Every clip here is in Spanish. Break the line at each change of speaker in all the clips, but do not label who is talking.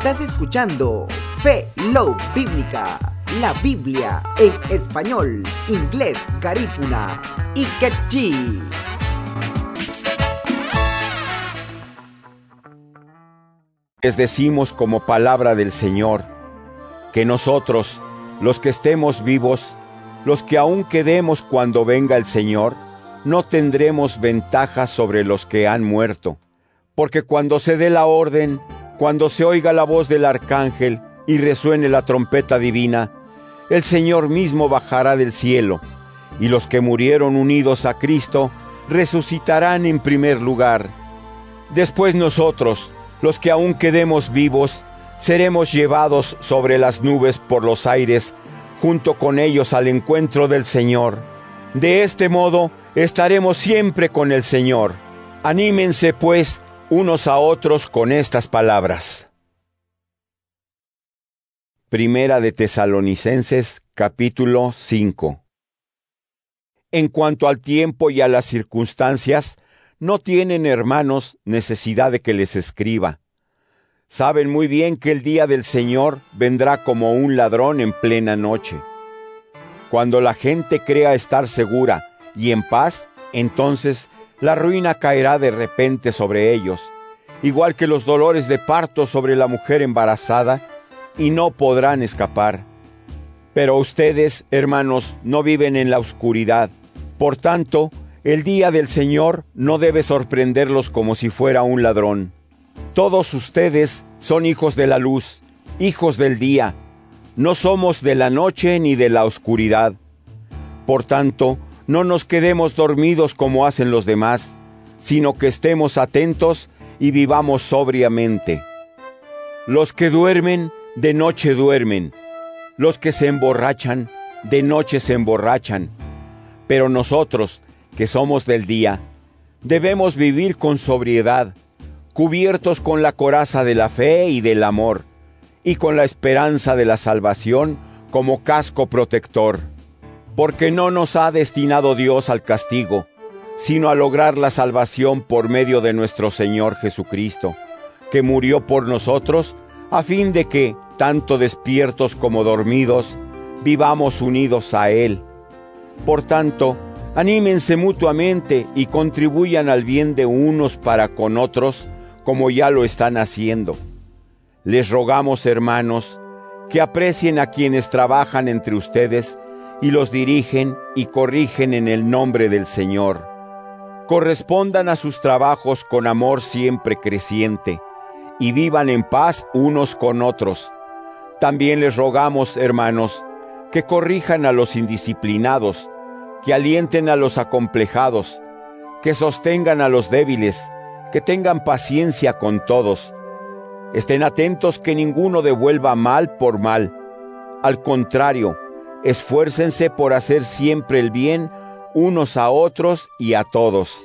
Estás escuchando Fe Love Bíblica, la Biblia en español, inglés, garífuna y quechí.
Les decimos como palabra del Señor, que nosotros, los que estemos vivos, los que aún quedemos cuando venga el Señor, no tendremos ventaja sobre los que han muerto, porque cuando se dé la orden, cuando se oiga la voz del arcángel y resuene la trompeta divina, el Señor mismo bajará del cielo, y los que murieron unidos a Cristo resucitarán en primer lugar. Después nosotros, los que aún quedemos vivos, seremos llevados sobre las nubes por los aires, junto con ellos al encuentro del Señor. De este modo, estaremos siempre con el Señor. Anímense, pues, unos a otros con estas palabras. Primera de Tesalonicenses, capítulo 5. En cuanto al tiempo y a las circunstancias, no tienen, hermanos, necesidad de que les escriba. Saben muy bien que el día del Señor vendrá como un ladrón en plena noche. Cuando la gente crea estar segura y en paz, entonces la ruina caerá de repente sobre ellos, igual que los dolores de parto sobre la mujer embarazada, y no podrán escapar. Pero ustedes, hermanos, no viven en la oscuridad. Por tanto, el día del Señor no debe sorprenderlos como si fuera un ladrón. Todos ustedes son hijos de la luz, hijos del día. No somos de la noche ni de la oscuridad. Por tanto, no nos quedemos dormidos como hacen los demás, sino que estemos atentos y vivamos sobriamente. Los que duermen, de noche duermen. Los que se emborrachan, de noche se emborrachan. Pero nosotros, que somos del día, debemos vivir con sobriedad, cubiertos con la coraza de la fe y del amor, y con la esperanza de la salvación como casco protector. Porque no nos ha destinado Dios al castigo, sino a lograr la salvación por medio de nuestro Señor Jesucristo, que murió por nosotros, a fin de que, tanto despiertos como dormidos, vivamos unidos a Él. Por tanto, anímense mutuamente y contribuyan al bien de unos para con otros, como ya lo están haciendo. Les rogamos, hermanos, que aprecien a quienes trabajan entre ustedes y los dirigen y corrigen en el nombre del Señor. Correspondan a sus trabajos con amor siempre creciente y vivan en paz unos con otros. También les rogamos, hermanos, que corrijan a los indisciplinados, que alienten a los acomplejados, que sostengan a los débiles, que tengan paciencia con todos. Estén atentos que ninguno devuelva mal por mal. Al contrario, esfuércense por hacer siempre el bien unos a otros y a todos.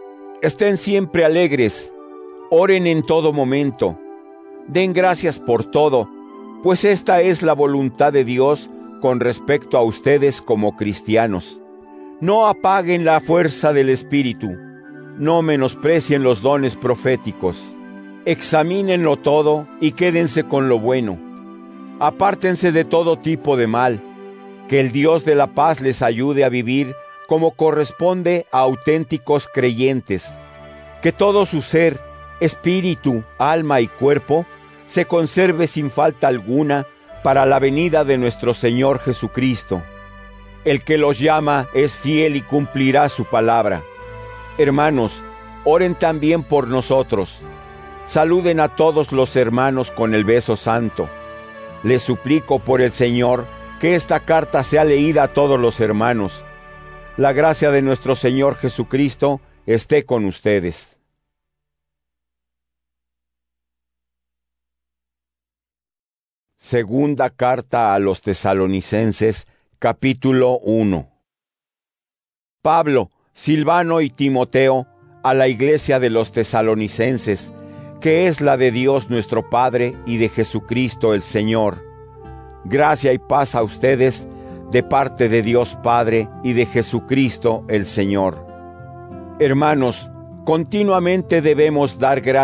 Estén siempre alegres, oren en todo momento, den gracias por todo, pues esta es la voluntad de Dios con respecto a ustedes como cristianos. No apaguen la fuerza del Espíritu, no menosprecien los dones proféticos. Examínenlo todo y quédense con lo bueno. Apártense de todo tipo de mal. Que el Dios de la paz les ayude a vivir como corresponde a auténticos creyentes. Que todo su ser, espíritu, alma y cuerpo se conserve sin falta alguna para la venida de nuestro Señor Jesucristo. El que los llama es fiel y cumplirá su palabra. Hermanos, oren también por nosotros. Saluden a todos los hermanos con el beso santo. Les suplico por el Señor que esta carta sea leída a todos los hermanos. La gracia de nuestro Señor Jesucristo esté con ustedes. Segunda carta a los Tesalonicenses, capítulo 1. Pablo, Silvano y Timoteo, a la iglesia de los Tesalonicenses, que es la de Dios nuestro Padre y de Jesucristo el Señor. Gracia y paz a ustedes de parte de Dios Padre y de Jesucristo el Señor. Hermanos, continuamente debemos dar gracias